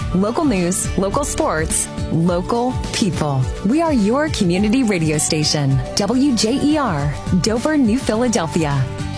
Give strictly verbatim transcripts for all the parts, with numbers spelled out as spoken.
Local news, local sports, local people. We are your community radio station. W J E R, Dover, New Philadelphia.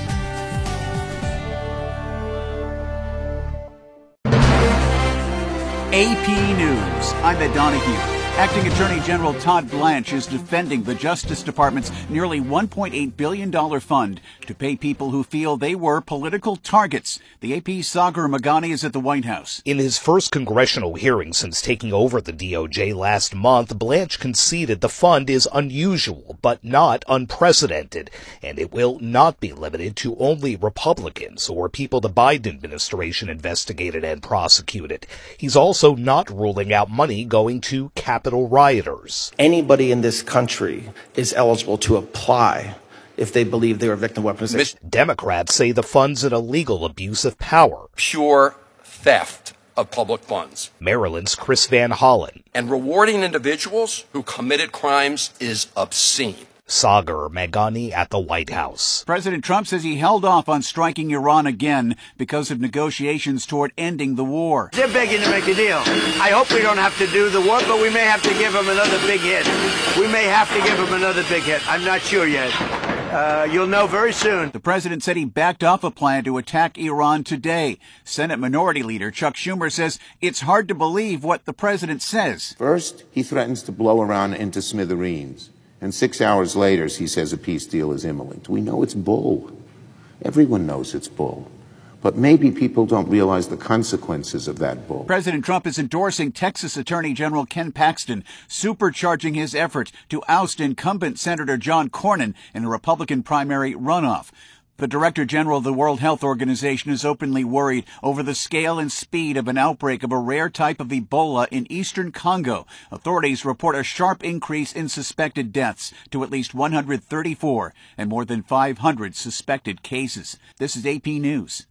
A P News. I'm Ed Donahue. Acting Attorney General Todd Blanche is defending the Justice Department's nearly one point eight billion dollars fund to pay people who feel they were political targets. The A P's Sagar Meghani is at the White House. In his first congressional hearing since taking over the D O J last month, Blanche conceded the fund is unusual but not unprecedented, and it will not be limited to only Republicans or people the Biden administration investigated and prosecuted. He's also not ruling out money going to Capitol rioters. Anybody in this country is eligible to apply if they believe they are a victim of weaponization. Democrats say the fund's an illegal abuse of power. Pure theft of public funds. Maryland's Chris Van Hollen. And rewarding individuals who committed crimes is obscene. Sagar Meghani at the White House. President Trump says he held off on striking Iran again because of negotiations toward ending the war. They're begging to make a deal. I hope we don't have to do the war, but we may have to give them another big hit. We may have to give them another big hit. I'm not sure yet. Uh, you'll know very soon. The president said he backed off a plan to attack Iran today. Senate Minority Leader Chuck Schumer says it's hard to believe what the president says. First, he threatens to blow Iran into smithereens. And six hours later, he says a peace deal is imminent. We know it's bull. Everyone knows it's bull. But maybe people don't realize the consequences of that bull. President Trump is endorsing Texas Attorney General Ken Paxton, supercharging his efforts to oust incumbent Senator John Cornyn in a Republican primary runoff. The Director General of the World Health Organization is openly worried over the scale and speed of an outbreak of a rare type of Ebola in eastern Congo. Authorities report a sharp increase in suspected deaths to at least one hundred thirty-four and more than five hundred suspected cases. This is A P News.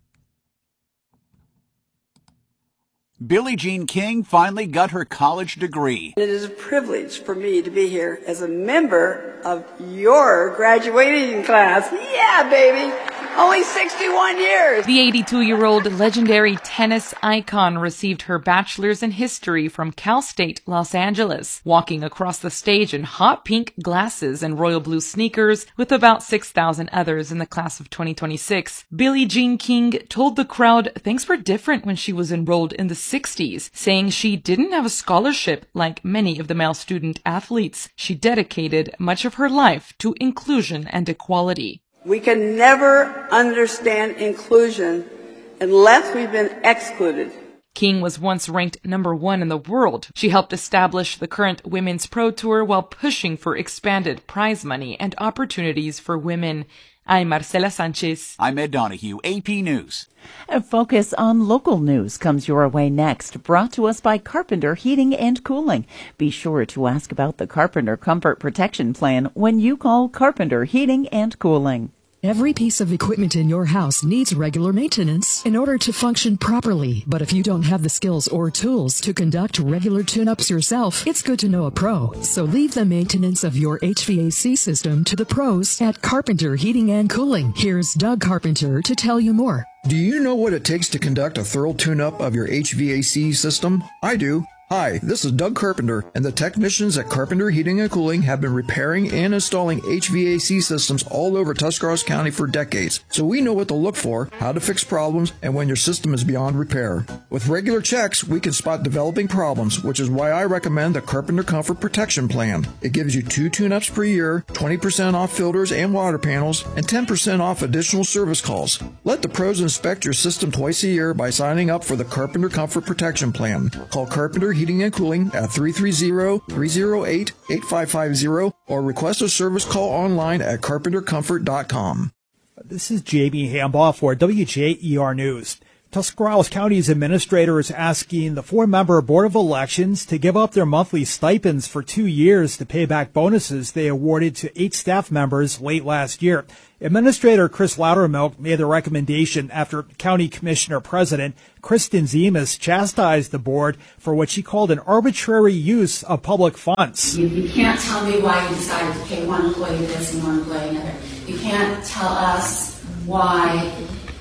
Billie Jean King finally got her college degree. It is a privilege for me to be here as a member of your graduating class. Yeah, baby. Only sixty-one years. The eighty-two-year-old legendary tennis icon received her bachelor's in history from Cal State Los Angeles, walking across the stage in hot pink glasses and royal blue sneakers with about six thousand others in the class of twenty twenty-six. Billie Jean King told the crowd things were different when she was enrolled in the sixties, saying she didn't have a scholarship like many of the male student athletes. She dedicated much of her life to inclusion and equality. We can never understand inclusion unless we've been excluded. King was once ranked number one in the world. She helped establish the current Women's Pro Tour while pushing for expanded prize money and opportunities for women. I'm Marcela Sanchez. I'm Ed Donahue, A P News. A focus on local news comes your way next, brought to us by Carpenter Heating and Cooling. Be sure to ask about the Carpenter Comfort Protection Plan when you call Carpenter Heating and Cooling. Every piece of equipment in your house needs regular maintenance in order to function properly. But if you don't have the skills or tools to conduct regular tune-ups yourself, it's good to know a pro. So leave the maintenance of your H V A C system to the pros at Carpenter Heating and Cooling. Here's Doug Carpenter to tell you more. Do you know what it takes to conduct a thorough tune-up of your H V A C system? I do. Hi, this is Doug Carpenter, and the technicians at Carpenter Heating and Cooling have been repairing and installing H V A C systems all over Tuscarawas County for decades, so we know what to look for, how to fix problems, and when your system is beyond repair. With regular checks, we can spot developing problems, which is why I recommend the Carpenter Comfort Protection Plan. It gives you two tune-ups per year, twenty percent off filters and water panels, and ten percent off additional service calls. Let the pros inspect your system twice a year by signing up for the Carpenter Comfort Protection Plan. Call Carpenter Heating and Cooling at three three zero, three zero eight, eight five five zero or request a service call online at carpenter comfort dot com. This is Jamie Hambaugh for W J E R News. Tuscarawas County's administrator is asking the four-member Board of Elections to give up their monthly stipends for two years to pay back bonuses they awarded to eight staff members late last year. Administrator Chris Loudermilk made the recommendation after County Commissioner President Kristen Zemas chastised the board for what she called an arbitrary use of public funds. You, you can't tell me why you decided to pay one employee this and one employee another. You can't tell us why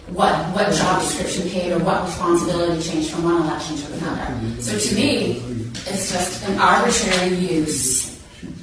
what what job description paid or what responsibility changed from one election to another. So to me, it's just an arbitrary use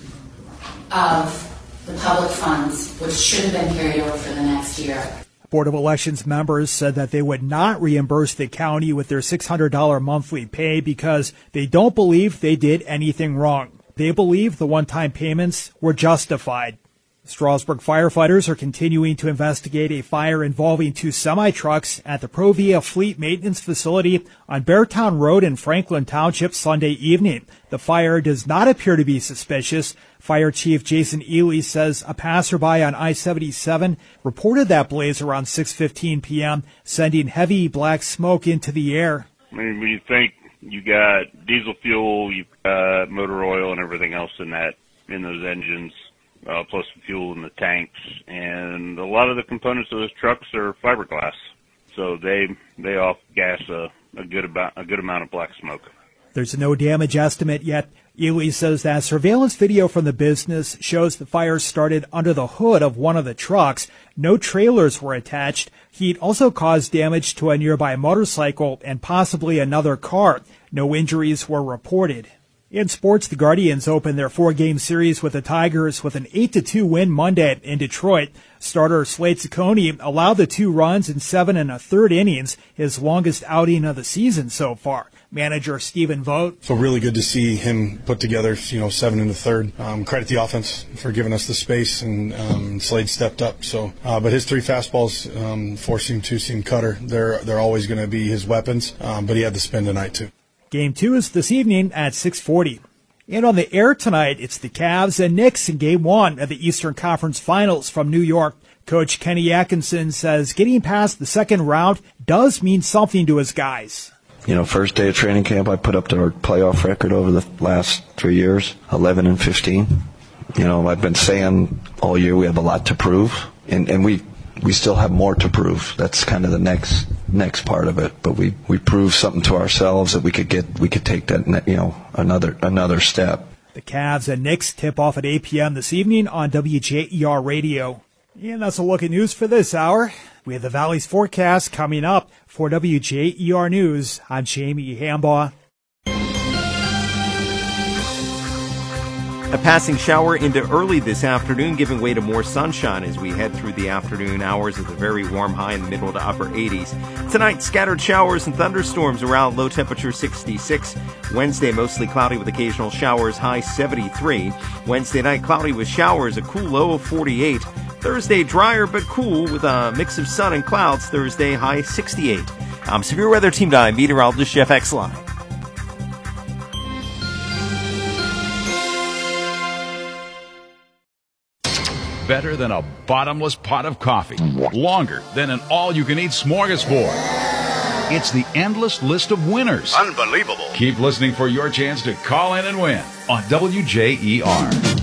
of the public funds, which should have been carried over for the next year. Board of Elections members said that they would not reimburse the county with their six hundred dollars monthly pay because they don't believe they did anything wrong. They believe the one-time payments were justified. Strasburg firefighters are continuing to investigate a fire involving two semi-trucks at the Provia Fleet Maintenance Facility on Beartown Road in Franklin Township Sunday evening. The fire does not appear to be suspicious. Fire Chief Jason Ely says a passerby on I seventy-seven reported that blaze around six fifteen p.m., sending heavy black smoke into the air. I mean, when you think you got diesel fuel, you've got motor oil and everything else in that, in those engines, uh, plus fuel in the tanks, and a lot of the components of those trucks are fiberglass, so they they off-gas a, a good about a good amount of black smoke. There's no damage estimate yet. Ely says that surveillance video from the business shows the fire started under the hood of one of the trucks. No trailers were attached. Heat also caused damage to a nearby motorcycle and possibly another car. No injuries were reported. In sports, the Guardians opened their four-game series with the Tigers with an eight to two win Monday in Detroit. Starter Slade Ciccone allowed the two runs in seven and a third innings, his longest outing of the season so far. Manager Stephen Vogt. So really good to see him put together, you know, seven in the third. Um, credit the offense for giving us the space, and um, Slade stepped up. So, uh, but his three fastballs, um, four-seam, two-seam cutter, they're they're always going to be his weapons. Um, but he had the spin tonight too. Game two is this evening at six forty. And on the air tonight, it's the Cavs and Knicks in Game one of the Eastern Conference Finals from New York. Coach Kenny Atkinson says getting past the second round does mean something to his guys. You know, first day of training camp, I put up our playoff record over the last three years, eleven and fifteen. You know, I've been saying all year we have a lot to prove, and, and we we still have more to prove. That's kind of the next next part of it. But we we proved something to ourselves that we could get we could take that, you know, another another step. The Cavs and Knicks tip off at eight p.m. this evening on W J E R Radio. And that's a look at news for this hour. We have the Valley's forecast coming up. For W J E R News, I'm Jamie Hambaugh. A passing shower into early this afternoon, giving way to more sunshine as we head through the afternoon hours with a very warm high in the middle to upper eighties. Tonight, scattered showers and thunderstorms around, low temperature sixty-six. Wednesday, mostly cloudy with occasional showers, high seventy-three. Wednesday night, cloudy with showers, a cool low of forty-eight. Thursday, drier but cool with a mix of sun and clouds. Thursday, high sixty-eight. I'm Severe Weather Team nine meteorologist Jeff Exline. Better than a bottomless pot of coffee. Longer than an all-you-can-eat smorgasbord. It's the endless list of winners. Unbelievable. Keep listening for your chance to call in and win on W J E R.